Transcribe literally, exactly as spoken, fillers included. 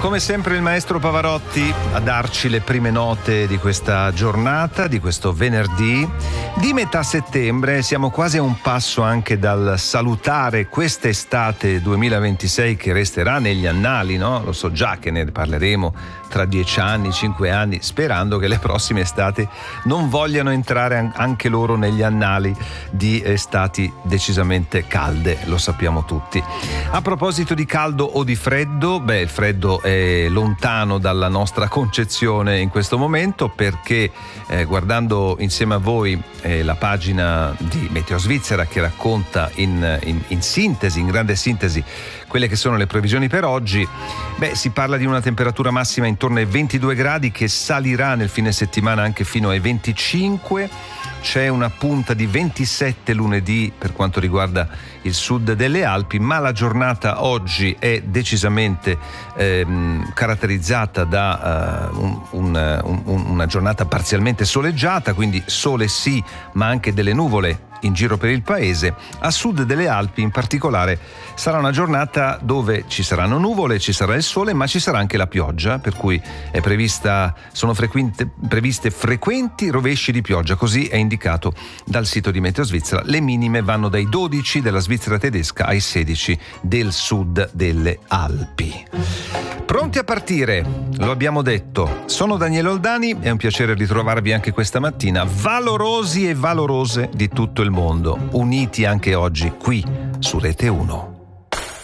come sempre il maestro Pavarotti a darci le prime note di questa giornata, di questo venerdì di metà settembre. Siamo quasi a un passo anche dal salutare quest'estate duemilaventisei che resterà negli annali, no? Lo so già che ne parleremo tra dieci anni, cinque anni, sperando che le prossime estati non vogliano entrare anche loro negli annali di estati decisamente calde, lo sappiamo tutti. A proposito di caldo o di freddo, beh, il freddo è lontano dalla nostra concezione in questo momento, perché eh, guardando insieme a voi eh, la pagina di Meteo Svizzera che racconta in, in, in sintesi, in grande sintesi, quelle che sono le previsioni per oggi, beh, si parla di una temperatura massima intorno ai ventidue gradi che salirà nel fine settimana anche fino ai venticinque. C'è una punta di ventisette lunedì per quanto riguarda il sud delle Alpi, ma la giornata oggi è decisamente ehm, caratterizzata da uh, un, un, un, una giornata parzialmente soleggiata, quindi sole sì, ma anche delle nuvole in giro per il paese. A sud delle Alpi in particolare sarà una giornata dove ci saranno nuvole, ci sarà il sole, ma ci sarà anche la pioggia, per cui è prevista, sono frequente, previste frequenti rovesci di pioggia, così è indicato dal sito di Meteo Svizzera. Le minime vanno dai dodici della Svizzera tedesca ai sedici del sud delle Alpi. Pronti a partire, lo abbiamo detto, sono Daniele Oldani, è un piacere ritrovarvi anche questa mattina, valorosi e valorose di tutto il mondo, uniti anche oggi qui su Rete uno.